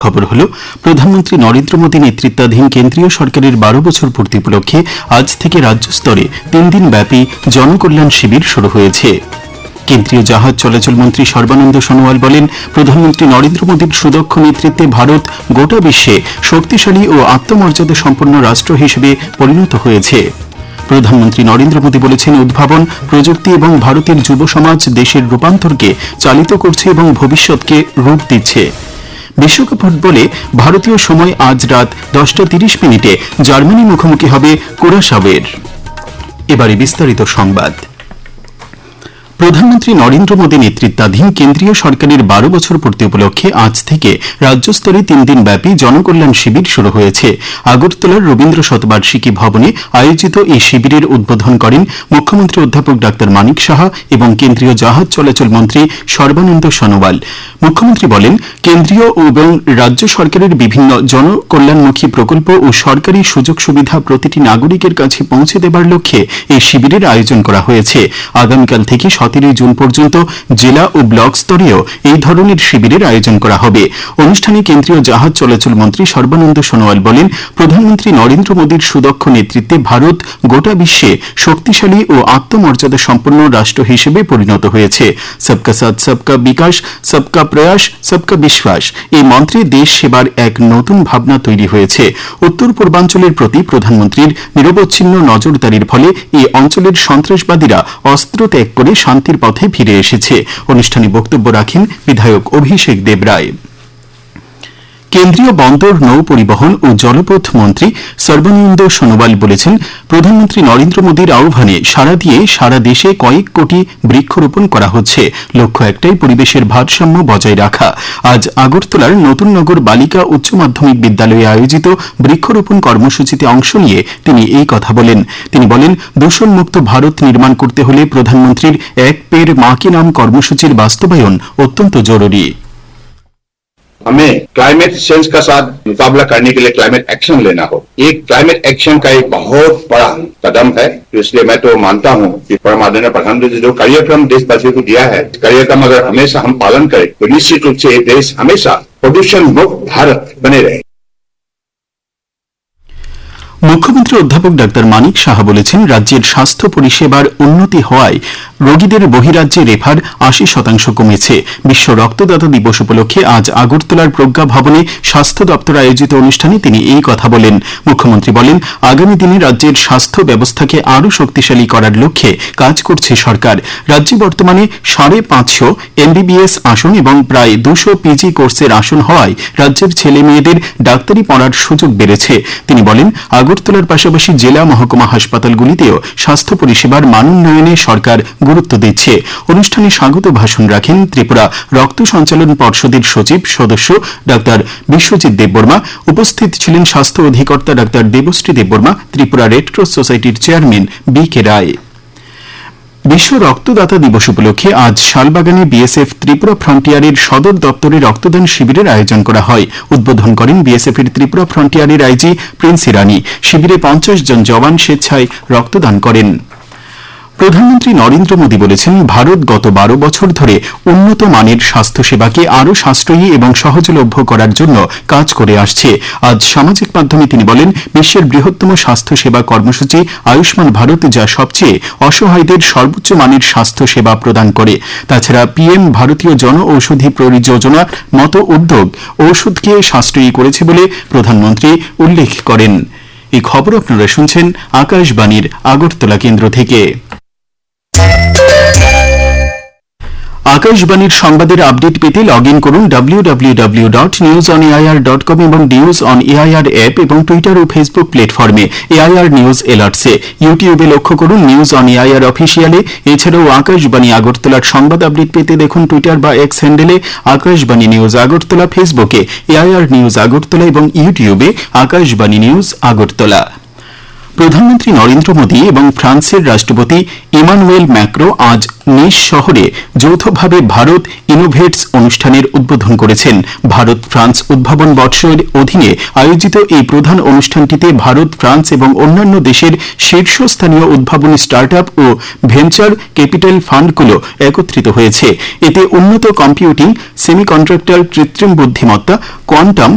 খবর হল, প্রধানমন্ত্রী নরেন্দ্র মোদী নেতৃত্বাধীন কেন্দ্রীয় সরকারের 12 বছর পূর্তি উপলক্ষে আজ থেকে রাজ্য স্তরে 3 দিন ব্যাপী জনকল্যাণ শিবির শুরু হয়েছে। কেন্দ্রীয় জাহাজ চলাচল মন্ত্রী সর্বানন্দ সোনোয়াল বলেন, প্রধানমন্ত্রী নরেন্দ্র মোদীর সুদক্ষ নেতৃত্বে ভারত গোটা বিশ্বে শক্তিশালী ও আত্মমর্যাদা সম্পন্ন রাষ্ট্র হিসেবে পরিণত হয়েছে। প্রধানমন্ত্রী নরেন্দ্র মোদী বলেছেন, উদ্ভাবন, প্রযুক্তি এবং ভারতের যুব সমাজ দেশের রূপান্তরকে চালিত করছে এবং ভবিষ্যৎকে রূপ দিচ্ছে। বিশ্বকাপ ফুটবলে ভারতীয় সময় আজ রাত 10:30 জার্মানি মুখোমুখি হবে কুরাসাওয়ের। এবারে বিস্তারিত সংবাদ। প্রধানমন্ত্রী নরেন্দ্র মোদী নেতৃত্বাধীন কেন্দ্রীয় সরকারের 12 বছর পূর্তি উপলক্ষে আজ থেকে রাজ্য স্তরে 3 দিন ব্যাপী জনকল্যাণ শিবির শুরু হয়েছে। আগরতলার রবীন্দ্র শতবার্ষিকী ভবনে আয়োজিত এই শিবিরের উদ্বোধন করেন মুখ্যমন্ত্রী অধ্যাপক ডাক্তার মানিক সাহা এবং কেন্দ্রীয় জাহাজ চলাচল মন্ত্রী সর্বানন্দ সোনোয়াল। মুখ্যমন্ত্রী বলেন, কেন্দ্রীয় এবং রাজ্য সরকারের বিভিন্ন জনকল্যাণমুখী প্রকল্প ও সরকারি সুযোগ সুবিধা প্রতিটি নাগরিকের কাছে পৌঁছে দেবার লক্ষ্যে এই শিবিরের আয়োজন করা হয়েছে। আগামীকাল থেকে 17 জুন পর্যন্ত জেলা ও ব্লক স্তরেও এই ধরনের শিবিরের আয়োজন করা হবে। অনুষ্ঠানে কেন্দ্রীয় জাহাজ চলাচল মন্ত্রী সর্বানন্দ সোনোয়াল বলেন, প্রধানমন্ত্রী নরেন্দ্র মোদীর সুদক্ষ নেতৃত্বে ভারত গোটা বিশ্বে শক্তিশালী ও আত্মমর্যাদা সম্পন্ন রাষ্ট্র হিসেবে পরিণত হয়েছে। সবকা সাথ সবকা বিকাশ, সবকা প্রয়াস, সবকা বিশ্বাস এই মন্ত্রে দেশ সেবার এক নতুন ভাবনা তৈরি হয়েছে। উত্তর পূর্বাঞ্চলের প্রতি প্রধানমন্ত্রীর নিরবচ্ছিন্ন নজরদারির ফলে এই অঞ্চলের সন্ত্রাসবাদীরা অস্ত্র ত্যাগ করে শান্তির পথে ফিরে এসেছে। অনুষ্ঠানে বক্তব্য রাখেন বিধায়ক অভিষেক দেবরায়। কেন্দ্রীয় বন্দর, নৌ পরিবহন ও জলপথ মন্ত্রী সর্বানন্দ সোনোয়াল বলেছেন, প্রধানমন্ত্রী নরেন্দ্র মোদীর আহ্বানে সাড়া দিয়ে সারা দেশে কয়েক কোটি বৃক্ষরোপণ করা হচ্ছে। লক্ষ্য একটাই, পরিবেশের ভারসাম্য বজায় রাখা। আজ আগরতলার নতুননগর বালিকা উচ্চ মাধ্যমিক বিদ্যালয়ে আয়োজিত বৃক্ষরোপণ কর্মসূচিতে অংশ নিয়ে তিনি এই কথা বলেন। তিনি বলেন, দূষণমুক্ত ভারত নির্মাণ করতে হলে প্রধানমন্ত্রীর এক পেড় মা কি নাম কর্মসূচির বাস্তবায়ন অত্যন্ত জরুরি। हमें क्लाइमेट चेंज का साथ मुकाबला करने के लिए क्लाइमेट एक्शन लेना हो। एक क्लाइमेट एक्शन का एक बहुत बड़ा कदम है, तो इसलिए मैं तो मानता हूं कि परम आदरणीय प्रधानमंत्री जी जो कार्यक्रम देशवासियों को दिया है, कार्यक्रम अगर हमेशा हम पालन करें तो निश्चित रूप से ये देश हमेशा प्रदूषण मुक्त भारत बने रहे। মুখ্যমন্ত্রী অধ্যাপক ডাক্তার মানিক সাহা বলেছেন, রাজ্যের স্বাস্থ্য পরিষেবার উন্নতি হওয়ায় রোগীদের বহিরাজ্যে রেফার 80% কমেছে। বিশ্ব রক্তদাতা দিবস উপলক্ষে আজ আগরতলার প্রজ্ঞা ভবনে স্বাস্থ্য দপ্তর আয়োজিত অনুষ্ঠানে তিনি এই কথা বলেন। মুখ্যমন্ত্রী বলেন, আগামী দিনে রাজ্যের স্বাস্থ্য ব্যবস্থাকে আরও শক্তিশালী করার লক্ষ্যে কাজ করছে সরকার। রাজ্যে বর্তমানে 550 MBBS আসন এবং প্রায় 200 পিজি কোর্সের আসন হওয়ায় রাজ্যের ছেলে মেয়েদের ডাক্তারি পড়ার সুযোগ বেড়েছে। তিনি বলেন, আগরতলার পাশাপাশি জেলা মহকুমা হাসপাতালগুলিতেও স্বাস্থ্য পরিষেবার মান উন্নয়নে সরকার গুরুত্ব দিচ্ছে। অনুষ্ঠানে স্বাগত ভাষণ রাখেন ত্রিপুরা রক্ত সঞ্চালন পর্ষদের সচিব সদস্য ডাক্তার বিশ্বজিৎ দেববর্মা। উপস্থিত ছিলেন স্বাস্থ্য অধিকর্তা ডাক্তার দেবশ্রী দেববর্মা, ত্রিপুরা রেডক্রস সোসাইটির চেয়ারম্যান BK রায়। বিশ্ব রক্তদাতা দিবস উপলক্ষে আজ শালবাগানে বিএসএফ ত্রিপুরা ফ্রন্টিয়ারের সদর দপ্তরে রক্তদান শিবিরের আয়োজন করা হয়। উদ্বোধন করেন বিএসএফ এর ত্রিপুরা ফ্রন্টিয়ারের আইজি প্রিন্স ইরানি। শিবিরে 50 জন জওয়ান স্বেচ্ছায় রক্তদান করেন। প্রধানমন্ত্রী নরেন্দ্র মোদী বলেছেন, ভারত গত 12 বছর ধরে উন্নত মানের স্বাস্থ্যসেবাকে আরও সাশ্রয়ী এবং সহজলভ্য করার জন্য কাজ করে আসছে। আজ সামাজিক মাধ্যমে তিনি বলেন, বিশ্বের বৃহত্তম স্বাস্থ্যসেবা কর্মসূচি আয়ুষ্মান ভারত, যা সবচেয়ে অসহায়দের সর্বোচ্চ মানের স্বাস্থ্যসেবা প্রদান করে। তাছাড়া PM ভারতীয় জন ঔষধি পরিযোজনার মতো উদ্যোগ ঔষধকে সাশ্রয়ী করেছে বলে প্রধানমন্ত্রী উল্লেখ করেন। এই খবর আপনারা শুনছেন আকাশবাণীর আগরতলা কেন্দ্র থেকে। আকাশবাণীর সংবাদের আপডেট পেতে লগ ইন করুন www.newsonair.com এবং নিউজ অন এআইআর অ্যাপ এবং টুইটার ও ফেসবুক প্ল্যাটফর্মে এআইআর নিউজ এলার্টসে। ইউটিউবে লক্ষ্য করুন নিউজ অন এআইআর অফিসিয়ালে। এছাড়াও আকাশবাণী আগরতলার সংবাদ আপডেট পেতে দেখুন টুইটার বা এক্স হ্যান্ডেলে আকাশবাণী নিউজ আগরতলা, ফেসবুকে এআইআর নিউজ আগরতলা এবং ইউটিউবে আকাশবাণী নিউজ আগরতলা। প্রধানমন্ত্রী নরেন্দ্র মোদী এবং ফ্রান্সের রাষ্ট্রপতি ইমানুয়েল ম্যাক্রো আজ নিস শহরে যৌথভাবে ভারত ইনোভেটস অনুষ্ঠানের উদ্বোধন করেছেন। ভারত ফ্রান্স উদ্ভাবন বর্ষের অধীনে আয়োজিত এই প্রধান অনুষ্ঠানটিতে ভারত, ফ্রান্স এবং অন্যান্য দেশের শীর্ষস্থানীয় উদ্ভাবনী স্টার্টআপ ও ভেঞ্চার ক্যাপিটাল ফান্ডগুলো একত্রিত হয়েছে। এতে উন্নত কম্পিউটিং, সেমিকন্ডাক্টর, কৃত্রিম বুদ্ধিমত্তা, কোয়ান্টাম